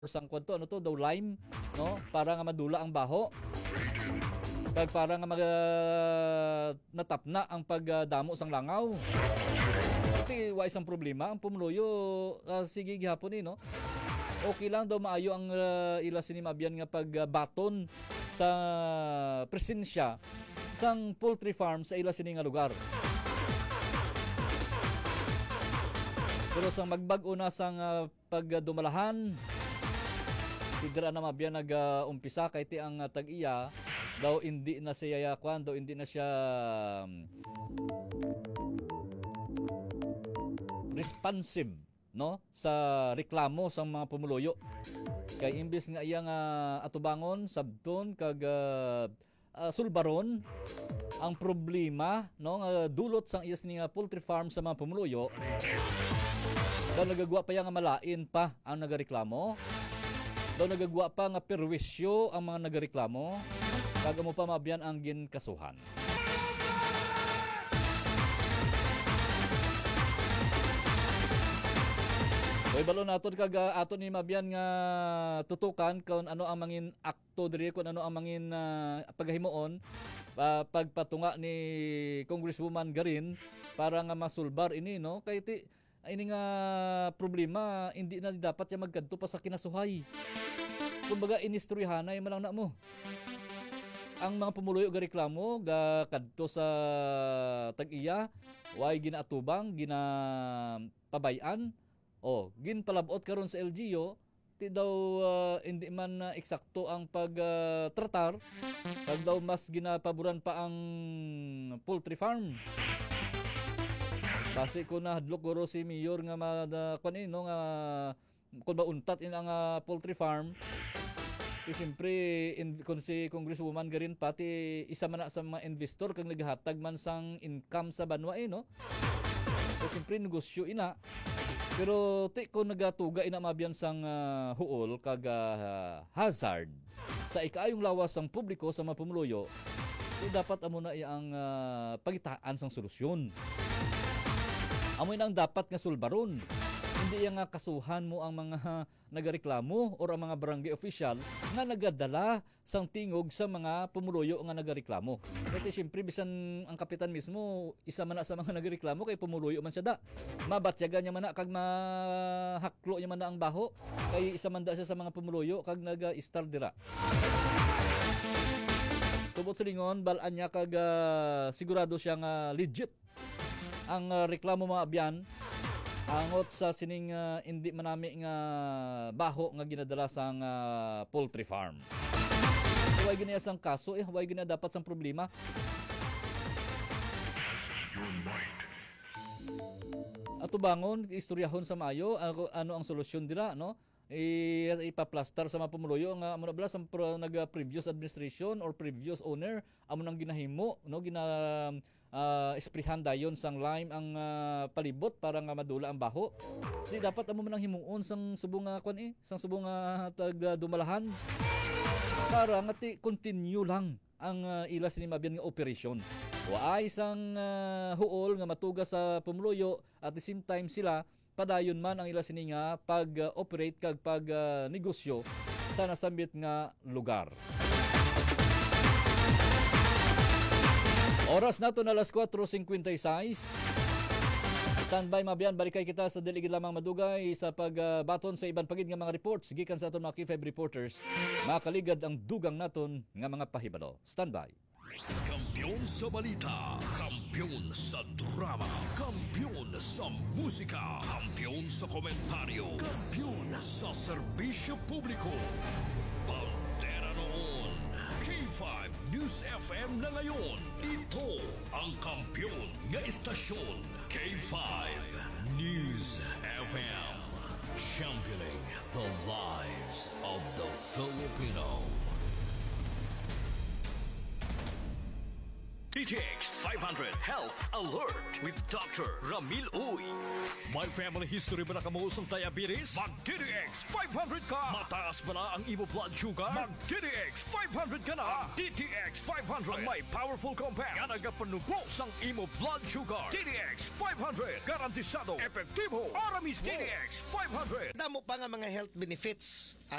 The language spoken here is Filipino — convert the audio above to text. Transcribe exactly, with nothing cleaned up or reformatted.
sang kwanto ano to daw lime no para nga madula ang baho kag para nga mag uh, natapna ang pagdamo uh, sang langaw. Iti wa isang problema ang pumuluyo uh, sige gihapon ni no. Okay lang daw maayo ang uh, ila sinimabyan nga pagbaton uh, sa presensya sang poultry farm sa ila sini nga lugar. Pero sang magbag-o na sang uh, pagdumalahan Tidra na mabyan nag-umpisa uh, kay ti ang uh, tag-iya daw hindi na siya kwan daw hindi na siya um, responsive no sa reklamo sa mga pumuluyo. Kay imbes nga iya nga uh, atubangon sabton kag uh, uh, sulbaron ang problema no nga dulot sang iyas ni nga poultry farm sa mga pumuluyo. Daw nagagwa pa yang nga malain pa ang nagareklamo. Daw nagagwa pa nga perwisyo ang mga nagareklamo kag mo pa mabyan ang ginkasuhan. Oy balo naton kag aton ni mabyan nga tutukan kung ano ang mangin akto diri kung ano ang mangin uh, paghimuon uh, pagpatunga ni Congresswoman Garin para nga masulbar ini no kay ti ini nga problema hindi na dapat ya magkadto pa sa kinasuhay. Kumbaga inistoryahanay man lang na mo. Ang mga pumuluyo ga reklamo ga kadto sa tag-iya way ginaatubang gina pabayan o ginpalabot karon sa L G U ti daw uh, hindi man uh, eksakto ang pagtratar uh, pag daw mas ginapaboran pa ang poultry farm. Base ko na hadlok guro si Mayor nga mada kun no nga kun mauntat in ang uh, poultry farm. Ti siyempre in, kung si Congresswoman Garin pati isa man na sa mga investor kang naghatag man sang income sa banwa eh no. Ti siyempre negosyo ina. Pero ti ko nagatuga ina mabyan sang uh, huol kag uh, hazard sa ikaayong lawas sang publiko sa mga pumuluyo. Ti dapat amo na iyang uh, pagitaan sang solusyon. Amoy nang dapat nga sulbaron. Hindi yang nga kasuhan mo ang mga nagareklamo o ang mga barangay official nga nagadala sang tingog sa mga pumuluyo nga nagareklamo. Kasi siyempre bisan ang kapitan mismo isa man na sa mga nagareklamo kay pumuluyo man siya da. Mabatyagan niya man na kag mahaklo niya man na ang baho kay isa man da siya sa mga pumuluyo kag naga-star dira. Tubot sa lingon balaan niya kag uh, sigurado siya nga legit ang uh, reklamo mga abyan angot sa sining uh, hindi manami nga baho nga ginadala sang uh, poultry farm. Huwag ginaya sang kaso eh, huwag ginaya dapat sang problema. Ato bangon, istoryahon sa maayo, ano, ano ang solusyon dira, no? I, ipaplastar sa mga pumuluyo nga amo na bala sa naga previous administration or previous owner amo nang ginahimo no gina uh, esprihan dayon sang lime ang uh, palibot para nga madula ang baho. Di dapat amo man nang himuon sang subong nga kwan eh sang subong nga tag uh, dumalahan para nga ti continue lang ang uh, ila sini mabyan nga operasyon. Waay sang uh, huol nga matuga sa pumuluyo at the same time sila padayon man ang ila sini nga pag-operate kag pag-negosyo sa nasambit nga lugar. Oras nato na alas kwatro singkwentaysayis. Standby mabiyan, balikay kita sa diligid lamang madugay sa pagbaton sa iban pagid nga mga reports gikan sa aton mga K five reporters. Makaligad ang dugang naton nga mga pahibalo. Standby. Kampiyon sa balita, kampiyon sa drama, kampiyon sa musika, kampiyon sa komentaryo, kampiyon sa serbisyo publiko. Bandera noon, K five News F M na ngayon. Ito ang kampiyon nga istasyon, K five News F M. Championing the lives of the Filipino. D T X five hundred Health Alert with Doctor Ramil Uy. May family history ba na kamusong diabetes? Mag-D T X five hundred ka! Mataas ba na ang imo blood sugar? Mag-D T X five hundred ka na! Ang D T X five hundred ang may powerful compound nga nagapanubos ang imo blood sugar. D T X five hundred garantisado, epektibo, aramis. D T X five hundred. Damo pa nga mga health benefits